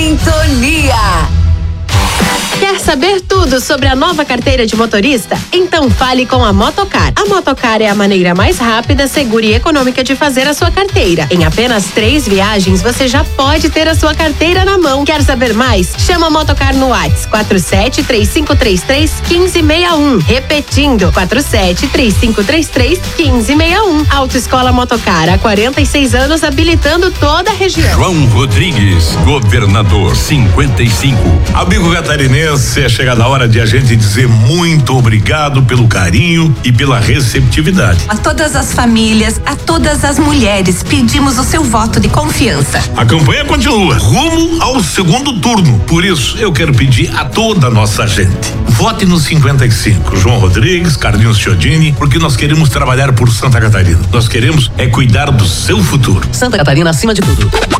Sintonia. Quer saber tudo sobre a nova carteira de motorista? Então fale com a Motocar. A Motocar é a maneira mais rápida, segura e econômica de fazer a sua carteira. Em apenas 3 viagens, você já pode ter a sua carteira na mão. Quer saber mais? Chama a Motocar no WhatsApp 4735331561. Repetindo, 4735331561. Autoescola Motocar, há 46 anos habilitando toda a região. João Rodrigues, governador 55. Amigo catarinense, é chegada a hora de a gente dizer muito obrigado pelo carinho e pela receptividade. A todas as famílias, a todas as mulheres, pedimos o seu voto de confiança. A campanha continua, rumo ao segundo turno. Por isso, eu quero pedir a toda a nossa gente. Vote no 55, João Rodrigues, Carlinhos Chiodini, porque nós queremos trabalhar por Santa Catarina. Nós queremos cuidar do seu futuro. Santa Catarina acima de tudo.